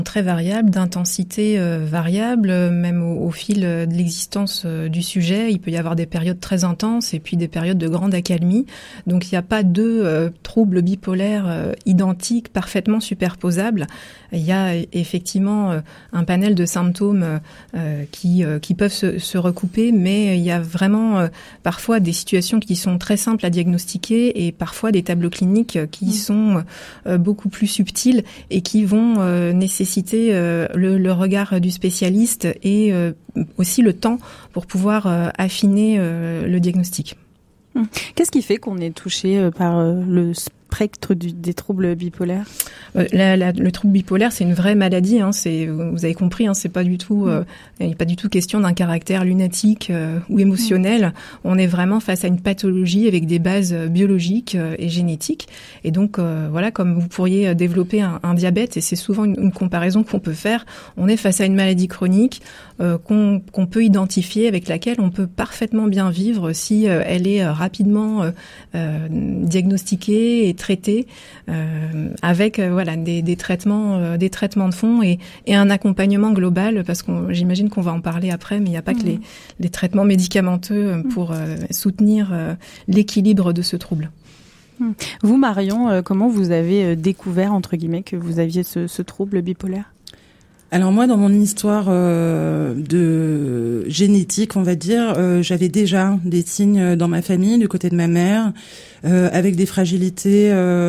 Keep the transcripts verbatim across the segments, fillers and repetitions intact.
très variables, d'intensité euh, variable, même au, au fil de l'existence euh, du sujet. Il peut y avoir des périodes très intenses et puis des périodes de grande accalmie. Donc il n'y a pas deux euh, troubles bipolaires euh, identiques, parfaitement superposables. Il y a effectivement euh, un panel de symptômes euh, qui, euh, qui peuvent se, se recouper, mais il y a vraiment euh, parfois des situations qui sont très simples à diagnostiquer et parfois des tableaux cliniques qui mmh. sont euh, beaucoup plus subtils et qui vont euh, nécessiter Euh, le, le regard du spécialiste et euh, aussi le temps pour pouvoir euh, affiner euh, le diagnostic. Qu'est-ce qui fait qu'on est touché euh, par euh, le spectre du, des troubles bipolaires? euh, la, la, Le trouble bipolaire, c'est une vraie maladie. Hein, c'est, vous avez compris, hein, c'est pas du tout, euh, il n'est pas du tout question d'un caractère lunatique euh, ou émotionnel. Mmh. On est vraiment face à une pathologie avec des bases biologiques euh, et génétiques. Et donc, euh, voilà, comme vous pourriez développer un, un diabète, et c'est souvent une, une comparaison qu'on peut faire. On est face à une maladie chronique euh, qu'on, qu'on peut identifier, avec laquelle on peut parfaitement bien vivre si euh, elle est rapidement euh, euh, diagnostiquée et traitée euh, avec euh, voilà des, des traitements, euh, des traitements de fond et, et un accompagnement global, parce que j'imagine qu'on va en parler après, mais il n'y a pas mmh. que les, les traitements médicamenteux pour euh, soutenir euh, l'équilibre de ce trouble. Vous, Marion, euh, comment vous avez découvert, entre guillemets, que vous aviez ce, ce trouble bipolaire ? Alors moi, dans mon histoire euh, de génétique, on va dire, euh, j'avais déjà des signes dans ma famille, du côté de ma mère, euh, avec des fragilités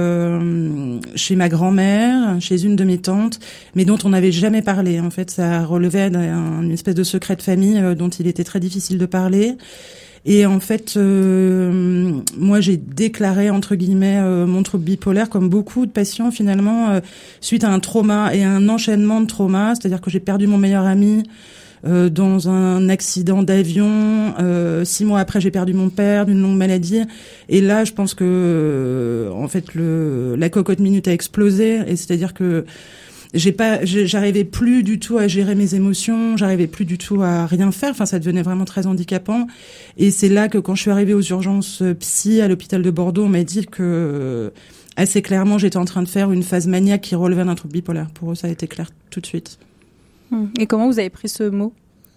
euh, chez ma grand-mère, chez une de mes tantes, mais dont on n'avait jamais parlé. En fait, ça relevait d'une espèce de secret de famille euh, dont il était très difficile de parler. Et en fait, euh, moi, j'ai déclaré, entre guillemets, euh, mon trouble bipolaire, comme beaucoup de patients, finalement, euh, suite à un trauma et à un enchaînement de traumas. C'est-à-dire que j'ai perdu mon meilleur ami euh, dans un accident d'avion. Euh, six mois après, j'ai perdu mon père d'une longue maladie. Et là, je pense que, euh, en fait, le la cocotte minute a explosé. Et c'est-à-dire que j'ai pas, j'arrivais plus du tout à gérer mes émotions, j'arrivais plus du tout à rien faire. Enfin, ça devenait vraiment très handicapant. Et c'est là que, quand je suis arrivée aux urgences psy à l'hôpital de Bordeaux, on m'a dit que, assez clairement, j'étais en train de faire une phase maniaque qui relevait d'un trouble bipolaire. Pour eux, ça a été clair tout de suite. Et comment vous avez pris ce mot ?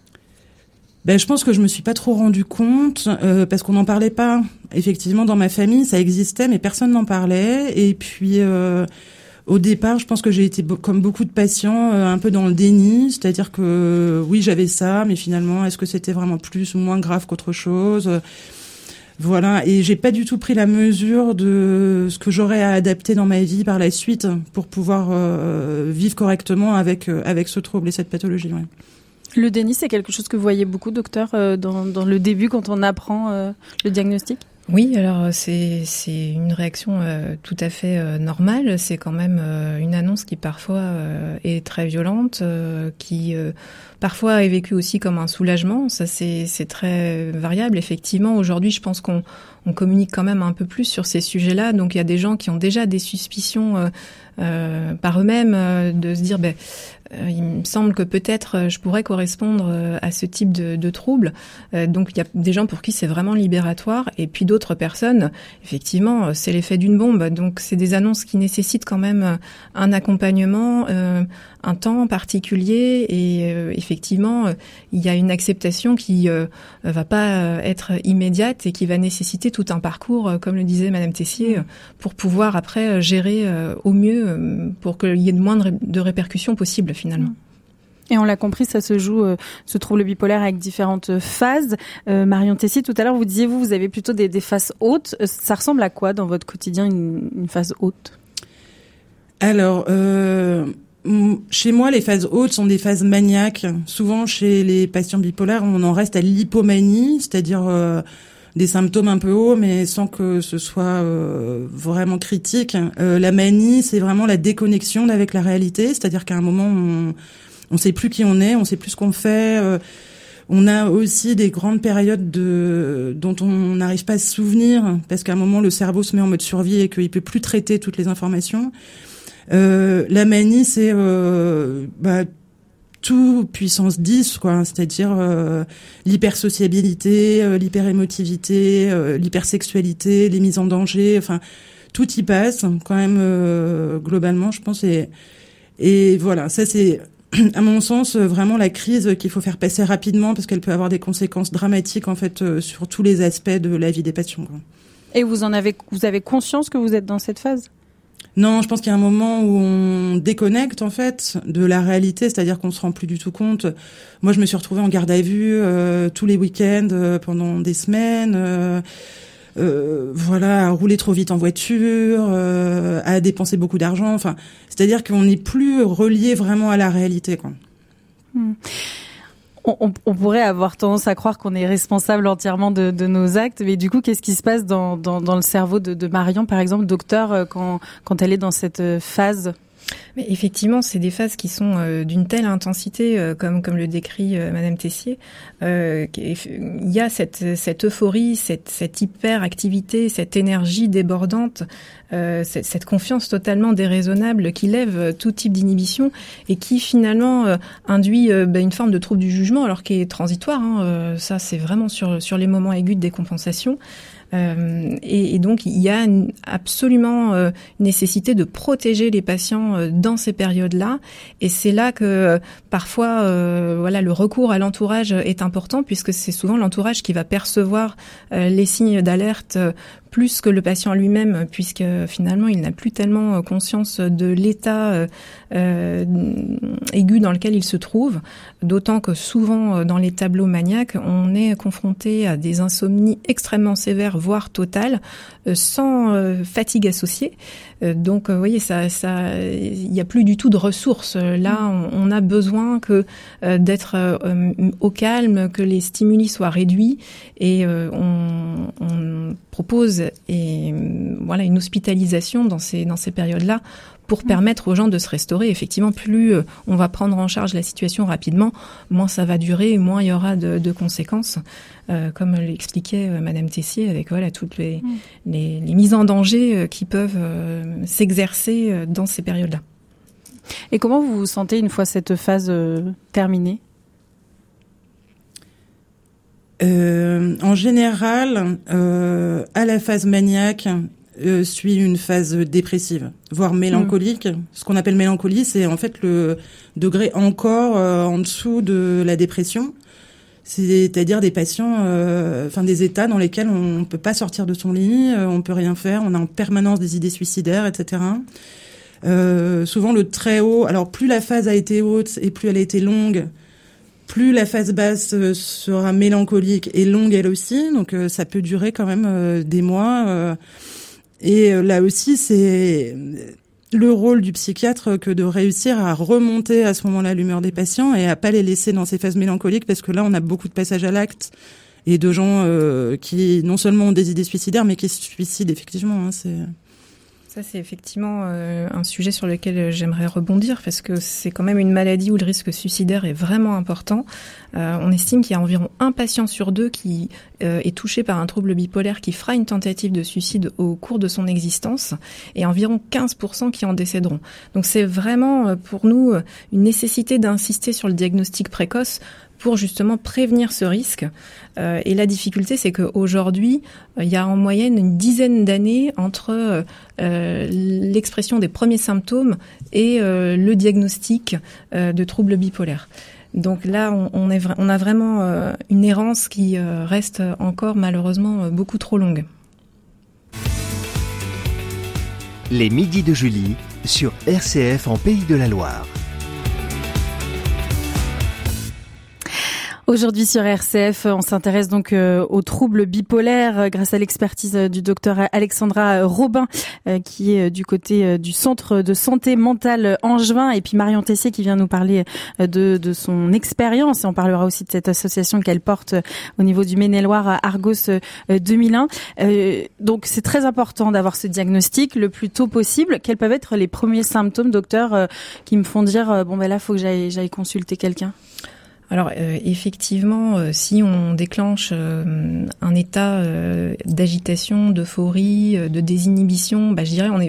Ben, je pense que je me suis pas trop rendu compte, euh, parce qu'on n'en parlait pas. Effectivement, dans ma famille, ça existait, mais personne n'en parlait. Et puis, euh, au départ, je pense que j'ai été, comme beaucoup de patients, euh, un peu dans le déni, c'est-à-dire que euh, oui, j'avais ça, mais finalement, est-ce que c'était vraiment plus ou moins grave qu'autre chose ? Voilà, et j'ai pas du tout pris la mesure de ce que j'aurais à adapter dans ma vie par la suite pour pouvoir euh, vivre correctement avec euh, avec ce trouble et cette pathologie. Ouais. Le déni, c'est quelque chose que vous voyez beaucoup, docteur, euh, dans, dans le début, quand on apprend euh, le diagnostic ? Oui, alors c'est c'est une réaction euh, tout à fait euh, normale. C'est quand même euh, une annonce qui parfois euh, est très violente, euh, qui euh, parfois est vécue aussi comme un soulagement. Ça c'est c'est très variable. Effectivement, aujourd'hui, je pense qu'on on communique quand même un peu plus sur ces sujets-là. Donc il y a des gens qui ont déjà des suspicions euh, euh, par eux-mêmes euh, de se dire ben Euh, il me semble que peut-être euh, je pourrais correspondre euh, à ce type de, de trouble. Euh, donc il y a des gens pour qui c'est vraiment libératoire, et puis d'autres personnes, effectivement, c'est l'effet d'une bombe. Donc c'est des annonces qui nécessitent quand même un accompagnement, euh, un temps particulier, et euh, effectivement, euh, il y a une acceptation qui euh, va pas être immédiate et qui va nécessiter tout un parcours, euh, comme le disait Madame Tessier, euh, pour pouvoir après gérer euh, au mieux, euh, pour qu'il y ait le moins de, ré- de répercussions possibles. Finalement. Et on l'a compris, ça se joue, euh, ce trouble bipolaire, avec différentes phases. Euh, Marion Tessier, tout à l'heure, vous disiez, vous, vous avez plutôt des, des phases hautes. Ça ressemble à quoi dans votre quotidien, une, une phase haute ? Alors, euh, chez moi, les phases hautes sont des phases maniaques. Souvent, chez les patients bipolaires, on en reste à l'hypomanie, c'est-à-dire euh, des symptômes un peu hauts, mais sans que ce soit euh, vraiment critique. Euh, la manie, c'est vraiment la déconnexion avec la réalité, c'est-à-dire qu'à un moment, on on sait plus qui on est, on sait plus ce qu'on fait. Euh, on a aussi des grandes périodes de dont on n'arrive pas à se souvenir, parce qu'à un moment, le cerveau se met en mode survie et qu'il peut plus traiter toutes les informations. Euh, la manie, c'est euh, bah, tout puissance dix, quoi, c'est-à-dire euh, l'hypersociabilité, euh, l'hyperémotivité, euh, l'hypersexualité, les mises en danger, enfin tout y passe quand même euh, globalement, je pense. Et, Et voilà, ça c'est, à mon sens, vraiment la crise qu'il faut faire passer rapidement parce qu'elle peut avoir des conséquences dramatiques en fait sur tous les aspects de la vie des patients. Et vous en avez, vous avez conscience que vous êtes dans cette phase ? Non, je pense qu'il y a un moment où on déconnecte en fait de la réalité, c'est-à-dire qu'on se rend plus du tout compte. Moi, je me suis retrouvée en garde à vue euh, tous les week-ends euh, pendant des semaines. Euh, euh, voilà, à rouler trop vite en voiture, euh, à dépenser beaucoup d'argent. Enfin, c'est-à-dire qu'on n'est plus relié vraiment à la réalité, quoi. Hmm. On, on, on pourrait avoir tendance à croire qu'on est responsable entièrement de, de nos actes, mais du coup, qu'est-ce qui se passe dans, dans, dans le cerveau de, de Marion, par exemple, docteur, quand, quand elle est dans cette phase ? Mais effectivement, c'est des phases qui sont euh, d'une telle intensité, euh, comme comme le décrit euh, Madame Tessier. Euh, il y a cette cette euphorie, cette cette hyperactivité, cette énergie débordante, euh, cette, cette confiance totalement déraisonnable qui lève tout type d'inhibition et qui finalement euh, induit euh, bah, une forme de trouble du jugement, alors qui est transitoire. Hein, euh, ça, c'est vraiment sur sur les moments aigus de décompensation. Euh, et, et donc, il y a une, absolument euh, une nécessité de protéger les patients euh, dans ces périodes-là. Et c'est là que euh, parfois, euh, voilà, le recours à l'entourage est important, puisque c'est souvent l'entourage qui va percevoir euh, les signes d'alerte euh, plus que le patient lui-même, puisque finalement, il n'a plus tellement conscience de l'état euh, euh, aigu dans lequel il se trouve. D'autant que souvent, dans les tableaux maniaques, on est confronté à des insomnies extrêmement sévères, voire totales, euh, sans euh, fatigue associée. Euh, donc, vous voyez, ça, ça, il n'y a plus du tout de ressources. Là, on, on a besoin que euh, d'être euh, au calme, que les stimuli soient réduits, et euh, on, on propose et voilà une hospitalisation dans ces dans ces périodes-là pour permettre aux gens de se restaurer. Effectivement, plus on va prendre en charge la situation rapidement, moins ça va durer, moins il y aura de, de conséquences, euh, comme l'expliquait euh, Madame Tessier, avec voilà toutes les, mmh. les, les mises en danger euh, qui peuvent euh, s'exercer euh, dans ces périodes-là. Et comment vous vous sentez une fois cette phase euh, terminée ? Euh, en général, euh, à la phase maniaque, euh, suit une phase dépressive, voire mélancolique. Mmh. Ce qu'on appelle mélancolie, c'est en fait le degré encore euh, en dessous de la dépression. C'est-à-dire des patients, euh, enfin des états dans lesquels on peut pas sortir de son lit, euh, on peut rien faire, on a en permanence des idées suicidaires, et cetera. Euh, souvent le très haut. Alors plus la phase a été haute et plus elle a été longue, plus la phase basse sera mélancolique et longue elle aussi, donc euh, ça peut durer quand même euh, des mois. Euh, et euh, là aussi, c'est le rôle du psychiatre que de réussir à remonter à ce moment-là l'humeur des patients et à pas les laisser dans ces phases mélancoliques, parce que là, on a beaucoup de passages à l'acte et de gens euh, qui non seulement ont des idées suicidaires, mais qui se suicident effectivement. Hein, c'est... Ça, c'est effectivement euh, un sujet sur lequel j'aimerais rebondir, parce que c'est quand même une maladie où le risque suicidaire est vraiment important. Euh, on estime qu'il y a environ un patient sur deux qui euh, est touché par un trouble bipolaire qui fera une tentative de suicide au cours de son existence, et environ quinze pour cent qui en décéderont. Donc c'est vraiment pour nous une nécessité d'insister sur le diagnostic précoce pour justement prévenir ce risque. Euh, et la difficulté, c'est qu'aujourd'hui, euh, il y a en moyenne une dizaine d'années entre euh, l'expression des premiers symptômes et euh, le diagnostic euh, de troubles bipolaires. Donc là, on, on, est, on a vraiment euh, une errance qui euh, reste encore malheureusement beaucoup trop longue. Les midis de Julie sur R C F en Pays de la Loire. Aujourd'hui sur R C F, on s'intéresse donc euh, aux troubles bipolaires euh, grâce à l'expertise euh, du docteur Alexandra Robin, euh, qui est euh, du côté euh, du centre de santé mentale Angevin, et puis Marion Tessier qui vient nous parler euh, de, de son expérience, et on parlera aussi de cette association qu'elle porte euh, au niveau du Maine-et-Loire à Argos euh, deux mille un. Euh, donc c'est très important d'avoir ce diagnostic le plus tôt possible. Quels peuvent être les premiers symptômes, docteur, euh, qui me font dire euh, bon ben là faut que j'aille, j'aille consulter quelqu'un? Alors euh, effectivement, euh, si on déclenche euh, un état euh, d'agitation, d'euphorie, euh, de désinhibition, bah, je dirais on est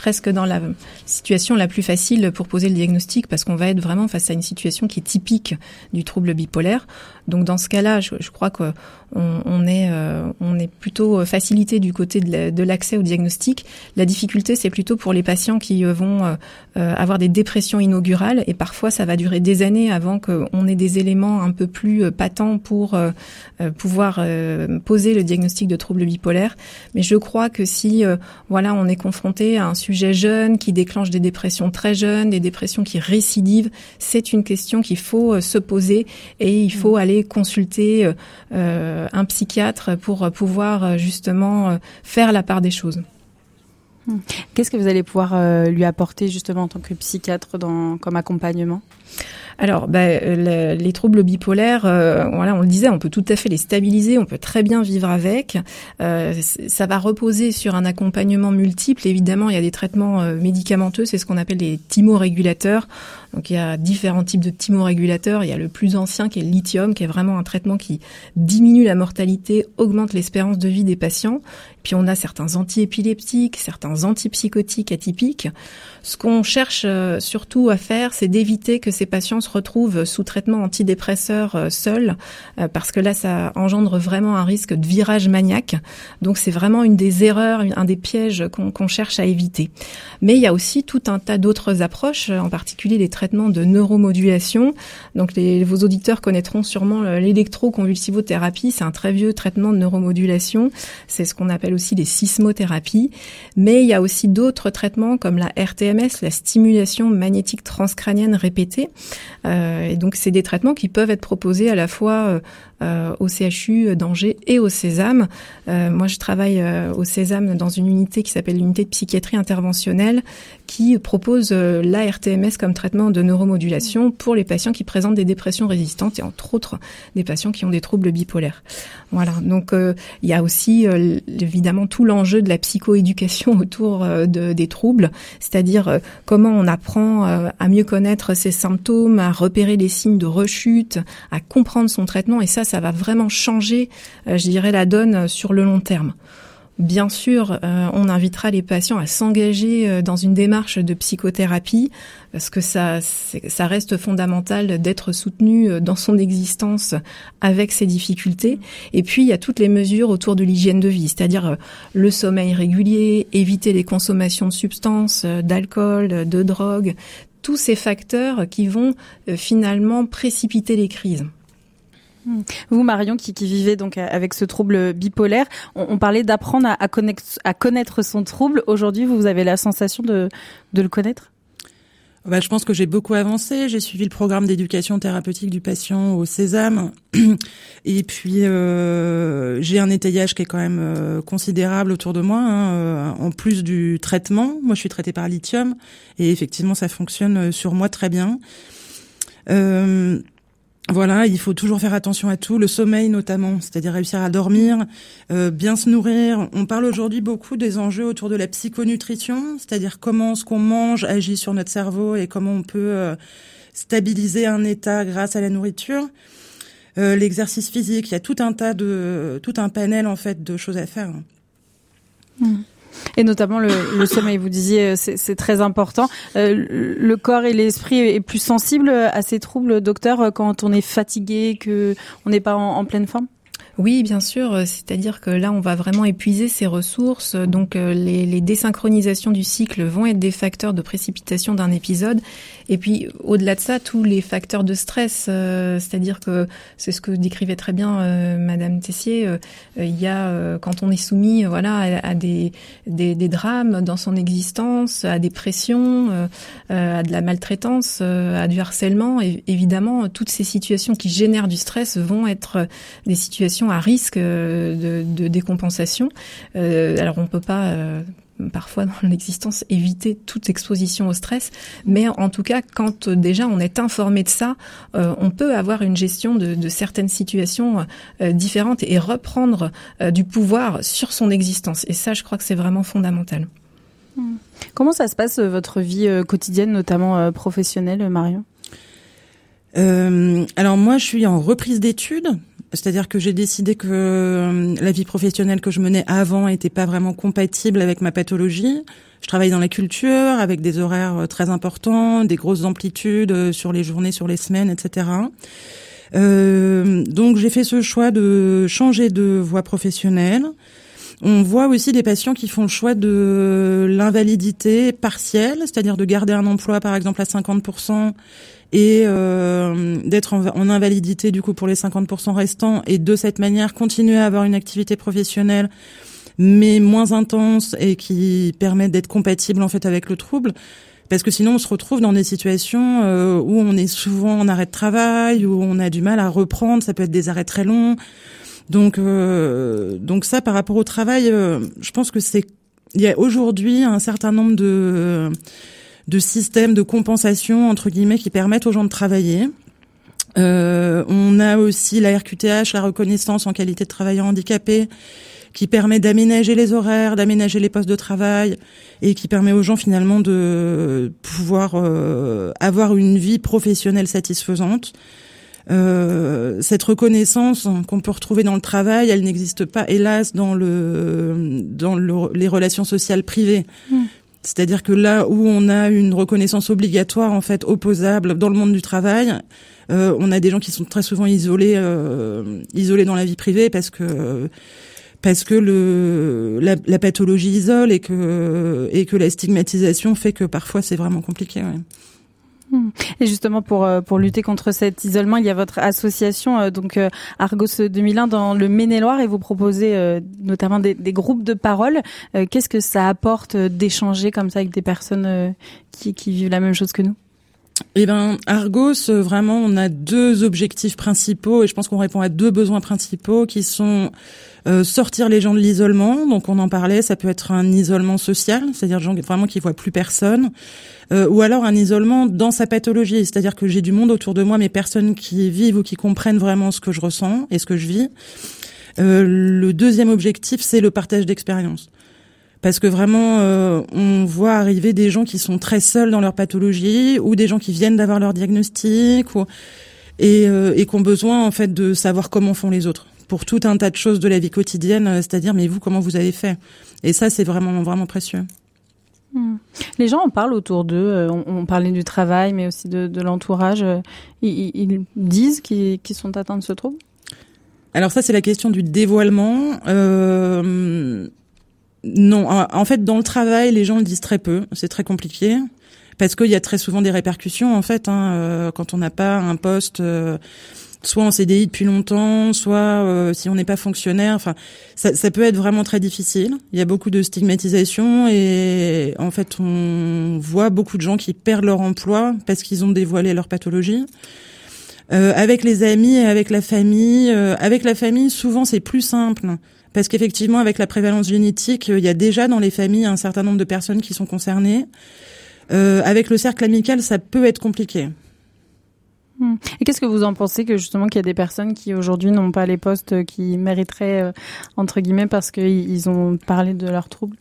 presque dans la situation la plus facile pour poser le diagnostic parce qu'on va être vraiment face à une situation qui est typique du trouble bipolaire. Donc dans ce cas-là, je, je crois qu'on on est, euh, on est plutôt facilité du côté de, la, de l'accès au diagnostic. La difficulté, c'est plutôt pour les patients qui vont euh, avoir des dépressions inaugurales et parfois ça va durer des années avant qu'on ait des éléments un peu plus patents pour euh, pouvoir euh, poser le diagnostic de trouble bipolaire. Mais je crois que si euh, voilà, on est confronté à un sujet jeune qui déclenche des dépressions très jeunes, des dépressions qui récidivent, c'est une question qu'il faut euh, se poser et il faut aller consulter euh, un psychiatre pour pouvoir justement faire la part des choses. Qu'est-ce que vous allez pouvoir euh, lui apporter justement en tant que psychiatre dans, comme accompagnement ? Alors, bah, le, les troubles bipolaires, euh, voilà, on le disait, on peut tout à fait les stabiliser, on peut très bien vivre avec. Euh, ça va reposer sur un accompagnement multiple. Évidemment, il y a des traitements euh, médicamenteux, c'est ce qu'on appelle les thymorégulateurs. Donc, il y a différents types de thymorégulateurs. Il y a le plus ancien qui est le lithium, qui est vraiment un traitement qui diminue la mortalité, augmente l'espérance de vie des patients. Puis, on a certains antiépileptiques, certains antipsychotiques atypiques. Ce qu'on cherche euh, surtout à faire, c'est d'éviter que ces patients se retrouvent sous traitement antidépresseur euh, seuls, euh, parce que là, ça engendre vraiment un risque de virage maniaque. Donc, c'est vraiment une des erreurs, un des pièges qu'on, qu'on cherche à éviter. Mais il y a aussi tout un tas d'autres approches, en particulier les traitements de neuromodulation. Donc, les, vos auditeurs connaîtront sûrement l'électroconvulsivothérapie. C'est un très vieux traitement de neuromodulation. C'est ce qu'on appelle aussi les sismothérapies. Mais il y a aussi d'autres traitements comme la R T M S, la stimulation magnétique transcrânienne répétée. Euh, et donc, c'est des traitements qui peuvent être proposés à la fois euh, au C H U d'Angers et au Sésame. Euh, moi, je travaille euh, au Sésame dans une unité qui s'appelle l'unité de psychiatrie interventionnelle qui propose euh, la R T M S comme traitement de neuromodulation pour les patients qui présentent des dépressions résistantes et entre autres des patients qui ont des troubles bipolaires. Voilà. Donc, euh, il y a aussi euh, évidemment tout l'enjeu de la psychoéducation autour euh, de, des troubles, c'est-à-dire euh, comment on apprend euh, à mieux connaître ses symptômes, à repérer les signes de rechute, à comprendre son traitement. Et ça, ça va vraiment changer, euh, je dirais, la donne sur le long terme. Bien sûr, euh, on invitera les patients à s'engager euh, dans une démarche de psychothérapie parce que ça, c'est, ça reste fondamental d'être soutenu dans son existence avec ses difficultés. Et puis, il y a toutes les mesures autour de l'hygiène de vie, c'est-à-dire euh, le sommeil régulier, éviter les consommations de substances, euh, d'alcool, de drogue, tous ces facteurs qui vont euh, finalement précipiter les crises. Vous, Marion, qui, qui vivez donc avec ce trouble bipolaire, on, on parlait d'apprendre à, à, connaître, à connaître son trouble. Aujourd'hui, vous avez la sensation de, de le connaître ? Bah, je pense que j'ai beaucoup avancé. J'ai suivi le programme d'éducation thérapeutique du patient au Sésame. Et puis, euh, j'ai un étayage qui est quand même euh, considérable autour de moi, hein, euh, en plus du traitement. Moi, je suis traitée par lithium. Et effectivement, ça fonctionne sur moi très bien. Euh, Voilà, il faut toujours faire attention à tout, le sommeil notamment, c'est-à-dire réussir à dormir, euh, bien se nourrir. On parle aujourd'hui beaucoup des enjeux autour de la psychonutrition, c'est-à-dire comment ce qu'on mange agit sur notre cerveau et comment on peut euh, stabiliser un état grâce à la nourriture. Euh, l'exercice physique, il y a tout un tas de, tout un panel en fait de choses à faire. Mmh. Et notamment le, le sommeil, vous disiez, c'est, c'est très important. Euh, le corps et l'esprit est plus sensible à ces troubles, docteur, quand on est fatigué, que on n'est pas en, en pleine forme ? Oui, bien sûr. C'est-à-dire que là, on va vraiment épuiser ses ressources. Donc, les, les désynchronisations du cycle vont être des facteurs de précipitation d'un épisode. Et puis, au-delà de ça, tous les facteurs de stress. Euh, c'est-à-dire que c'est ce que décrivait très bien euh, Madame Tessier. Euh, il y a, euh, quand on est soumis, voilà, à, à des, des, des drames dans son existence, à des pressions, euh, à de la maltraitance, euh, à du harcèlement. Et évidemment, toutes ces situations qui génèrent du stress vont être des situations à risque de, de décompensation. Euh, alors on peut pas euh, parfois dans l'existence éviter toute exposition au stress, mais en tout cas quand déjà on est informé de ça, euh, on peut avoir une gestion de, de certaines situations euh, différentes et reprendre euh, du pouvoir sur son existence. Et ça, je crois que c'est vraiment fondamental. Comment ça se passe votre vie euh, quotidienne, notamment euh, professionnelle, Marion ? Euh, alors moi, je suis en reprise d'études. C'est-à-dire que j'ai décidé que euh, la vie professionnelle que je menais avant était pas vraiment compatible avec ma pathologie. Je travaille dans la culture avec des horaires très importants, des grosses amplitudes sur les journées, sur les semaines, et cetera. Euh, donc j'ai fait ce choix de changer de voie professionnelle. On voit aussi des patients qui font le choix de l'invalidité partielle, c'est-à-dire de garder un emploi par exemple à cinquante pour cent et euh, d'être en, en invalidité du coup pour les cinquante pour cent restants et de cette manière continuer à avoir une activité professionnelle mais moins intense et qui permet d'être compatible en fait avec le trouble. Parce que sinon, on se retrouve dans des situations euh, où on est souvent en arrêt de travail, où on a du mal à reprendre. Ça peut être des arrêts très longs. Donc, euh, donc ça, par rapport au travail, euh, je pense que c'est, il y a aujourd'hui un certain nombre de de systèmes de compensation entre guillemets qui permettent aux gens de travailler. Euh, on a aussi la R Q T H, la reconnaissance en qualité de travailleur handicapé, qui permet d'aménager les horaires, d'aménager les postes de travail et qui permet aux gens finalement de pouvoir euh, avoir une vie professionnelle satisfaisante. Euh, cette reconnaissance qu'on peut retrouver dans le travail, elle n'existe pas, hélas, dans le dans le, les relations sociales privées. Mmh. C'est-à-dire que là où on a une reconnaissance obligatoire, en fait, opposable dans le monde du travail, euh, on a des gens qui sont très souvent isolés, euh, isolés dans la vie privée parce que parce que le la, la pathologie isole et que et que la stigmatisation fait que parfois c'est vraiment compliqué. Ouais. Et justement pour pour lutter contre cet isolement, il y a votre association donc Argos deux mille un dans le Maine-et-Loire et vous proposez notamment des, des groupes de parole. Qu'est-ce que ça apporte d'échanger comme ça avec des personnes qui qui vivent la même chose que nous? Eh ben, Argos, vraiment, on a deux objectifs principaux et je pense qu'on répond à deux besoins principaux qui sont euh, sortir les gens de l'isolement. Donc, on en parlait, ça peut être un isolement social, c'est-à-dire des gens vraiment qui voient plus personne, euh, ou alors un isolement dans sa pathologie, c'est-à-dire que j'ai du monde autour de moi, mais personnes qui vivent ou qui comprennent vraiment ce que je ressens et ce que je vis. Euh, le deuxième objectif, c'est le partage d'expériences. Parce que vraiment, euh, on voit arriver des gens qui sont très seuls dans leur pathologie ou des gens qui viennent d'avoir leur diagnostic ou, et, euh, et qui ont besoin en fait de savoir comment font les autres pour tout un tas de choses de la vie quotidienne, c'est-à-dire mais vous, comment vous avez fait? Et ça, c'est vraiment, vraiment précieux. Mmh. Les gens en parlent autour d'eux, on, on parlait du travail, mais aussi de, de l'entourage. Ils, ils disent qu'ils, qu'ils sont atteints de ce trouble? Alors ça, c'est la question du dévoilement. Euh... Non, en fait, dans le travail, les gens le disent très peu. C'est très compliqué parce qu'il y a très souvent des répercussions. En fait, hein, euh, quand on n'a pas un poste, euh, soit en C D I depuis longtemps, soit euh, si on n'est pas fonctionnaire. Enfin, ça, ça peut être vraiment très difficile. Il y a beaucoup de stigmatisation et en fait, on voit beaucoup de gens qui perdent leur emploi parce qu'ils ont dévoilé leur pathologie. Euh, avec les amis et avec la famille, euh, avec la famille, souvent c'est plus simple. Parce qu'effectivement, avec la prévalence génétique, il y a déjà dans les familles un certain nombre de personnes qui sont concernées. Euh, avec le cercle amical, ça peut être compliqué. Et qu'est-ce que vous en pensez que justement qu'il y a des personnes qui aujourd'hui n'ont pas les postes qui mériteraient, euh, entre guillemets, parce qu'ils ont parlé de leurs troubles?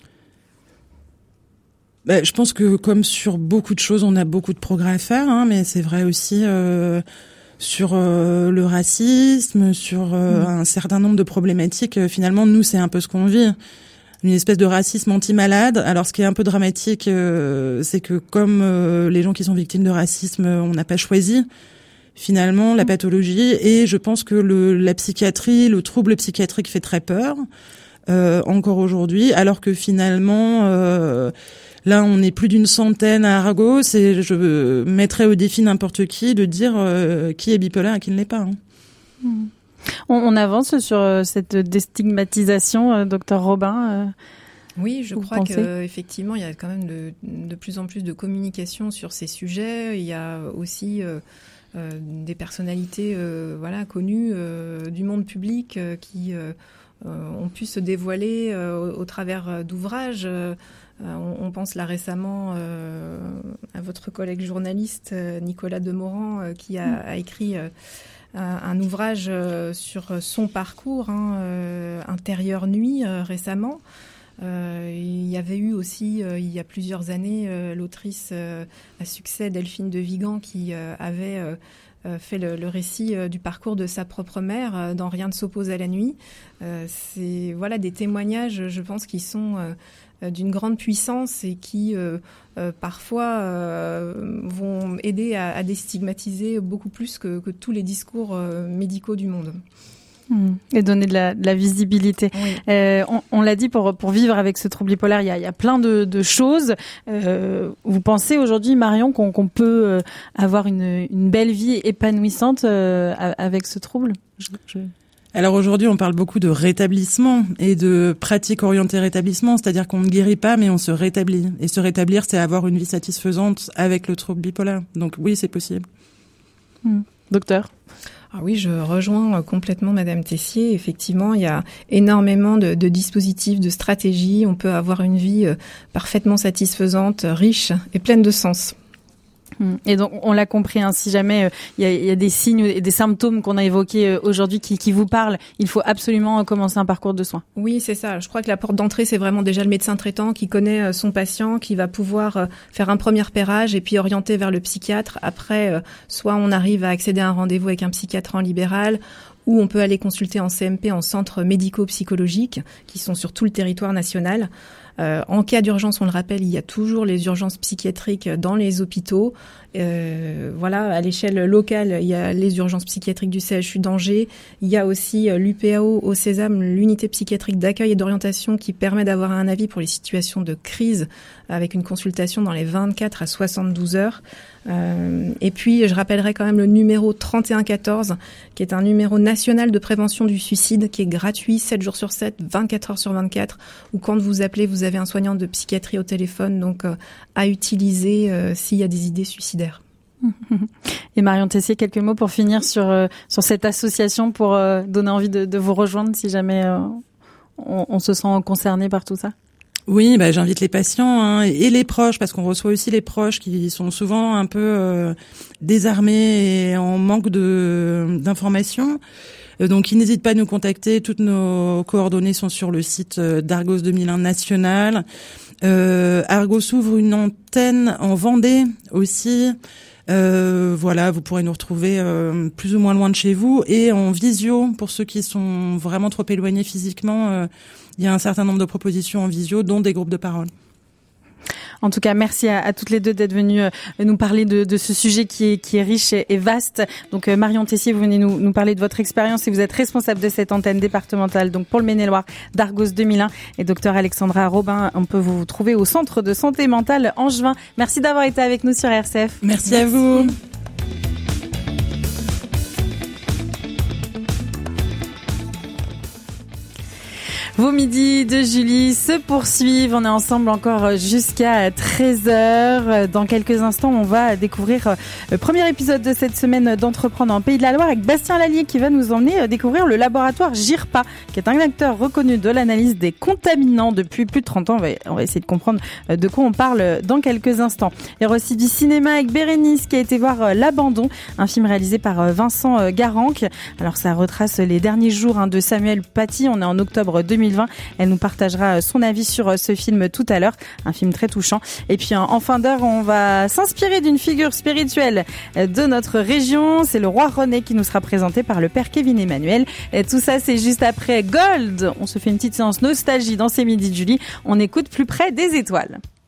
Bah, je pense que comme sur beaucoup de choses, on a beaucoup de progrès à faire, hein, mais c'est vrai aussi... Euh, sur euh, le racisme, sur euh, mmh. un certain nombre de problématiques. Euh, finalement, nous, c'est un peu ce qu'on vit. Une espèce de racisme anti-malade. Alors, ce qui est un peu dramatique, euh, c'est que comme euh, les gens qui sont victimes de racisme, euh, on n'a pas choisi, finalement, la pathologie. Et je pense que le, la psychiatrie, le trouble psychiatrique fait très peur, euh, encore aujourd'hui, alors que finalement... Euh, Là, on est plus d'une centaine à Argos et je mettrais au défi n'importe qui de dire euh, qui est bipolaire et qui ne l'est pas. Hein. Mmh. On, on avance sur cette déstigmatisation, euh, docteur Robin. Euh, oui, je crois qu'effectivement, il y a quand même de, de plus en plus de communication sur ces sujets. Il y a aussi euh, euh, des personnalités euh, voilà, connues euh, du monde public euh, qui euh, ont pu se dévoiler euh, au, au travers d'ouvrages. Euh, On, on pense là récemment euh, à votre collègue journaliste euh, Nicolas Demorand euh, qui a, a écrit euh, un ouvrage euh, sur son parcours, hein, euh, Intérieur Nuit, euh, récemment. Euh, il y avait eu aussi, euh, il y a plusieurs années, euh, l'autrice euh, à succès Delphine de Vigan qui euh, avait euh, euh, fait le, le récit euh, du parcours de sa propre mère euh, dans Rien ne s'oppose à la nuit. Euh, c'est voilà des témoignages, je pense, qui sont euh, d'une grande puissance et qui euh, euh, parfois euh, vont aider à, à déstigmatiser beaucoup plus que, que tous les discours euh, médicaux du monde. Et donner de la, de la visibilité. Oui. Euh, on, on l'a dit, pour, pour vivre avec ce trouble bipolaire, il y a, il y a plein de, de choses. Euh, vous pensez aujourd'hui, Marion, qu'on, qu'on peut avoir une, une belle vie épanouissante euh, avec ce trouble? je, je... Alors aujourd'hui, on parle beaucoup de rétablissement et de pratiques orientées rétablissement, c'est-à-dire qu'on ne guérit pas, mais on se rétablit. Et se rétablir, c'est avoir une vie satisfaisante avec le trouble bipolaire. Donc oui, c'est possible. Mmh. Docteur? Ah oui, je rejoins complètement Madame Tessier. Effectivement, il y a énormément de, de dispositifs, de stratégies. On peut avoir une vie parfaitement satisfaisante, riche et pleine de sens. Et donc, on l'a compris, hein, si jamais euh, il y, a, y a des signes et des symptômes qu'on a évoqués euh, aujourd'hui qui, qui vous parlent, il faut absolument commencer un parcours de soins. Oui, c'est ça. Je crois que la porte d'entrée, c'est vraiment déjà le médecin traitant qui connaît euh, son patient, qui va pouvoir euh, faire un premier repérage et puis orienter vers le psychiatre. Après, euh, soit on arrive à accéder à un rendez-vous avec un psychiatre en libéral, ou on peut aller consulter en C M P, en centres médico-psychologiques, qui sont sur tout le territoire national. Euh, en cas d'urgence, on le rappelle, il y a toujours les urgences psychiatriques dans les hôpitaux. Euh, voilà, à l'échelle locale, il y a les urgences psychiatriques du C H U d'Angers. Il y a aussi l'U P A O au Sésame, l'unité psychiatrique d'accueil et d'orientation qui permet d'avoir un avis pour les situations de crise avec une consultation dans les vingt-quatre à soixante-douze heures. Euh, et puis, je rappellerai quand même le numéro trente et un quatorze, qui est un numéro national de prévention du suicide, qui est gratuit sept jours sur sept, vingt-quatre heures sur vingt-quatre, où quand vous appelez, vous avez un soignant de psychiatrie au téléphone, donc euh, à utiliser euh, s'il y a des idées suicidaires. Et Marion Tessier, quelques mots pour finir sur euh, sur cette association, pour euh, donner envie de, de vous rejoindre si jamais euh, on, on se sent concerné par tout ça. Oui, bah, j'invite les patients hein, et les proches, parce qu'on reçoit aussi les proches qui sont souvent un peu euh, désarmés et en manque de d'informations. Euh, donc, ils n'hésitent pas à nous contacter. Toutes nos coordonnées sont sur le site euh, d'Argos deux mille un national. Euh, Argos ouvre une antenne en Vendée aussi. Euh, voilà, vous pourrez nous retrouver euh, plus ou moins loin de chez vous, et en visio pour ceux qui sont vraiment trop éloignés physiquement. Euh, il y a un certain nombre de propositions en visio, dont des groupes de parole. En tout cas, merci à, à toutes les deux d'être venues euh, nous parler de, de ce sujet qui est, qui est riche et, et vaste. Donc, euh, Marion Tessier, vous venez nous, nous parler de votre expérience et vous êtes responsable de cette antenne départementale, donc pour le Maine-et-Loire d'Argos deux mille un. Et docteur Alexandra Robin, on peut vous trouver au centre de santé mentale Angevin. Merci d'avoir été avec nous sur R C F. Merci, Merci. à vous. Vos midis de Julie se poursuivent. On est ensemble encore jusqu'à treize heures. Dans quelques instants, on va découvrir le premier épisode de cette semaine d'Entreprendre en Pays de la Loire avec Bastien Lallier qui va nous emmener découvrir le laboratoire GIRPA, qui est un acteur reconnu de l'analyse des contaminants depuis plus de trente ans. On va, on va essayer de comprendre de quoi on parle dans quelques instants. Il y aura aussi du cinéma avec Bérénice qui a été voir L'Abandon, un film réalisé par Vincent Garanque. Alors ça retrace les derniers jours de Samuel Paty. On est en octobre deux mille vingt. Elle nous partagera son avis sur ce film tout à l'heure, un film très touchant. Et puis en fin d'heure, on va s'inspirer d'une figure spirituelle de notre région. C'est le roi René qui nous sera présenté par le père Kevin Emmanuel. Et tout ça, c'est juste après Gold. On se fait une petite séance nostalgie dans ces midis de Julie. On écoute Plus près des étoiles.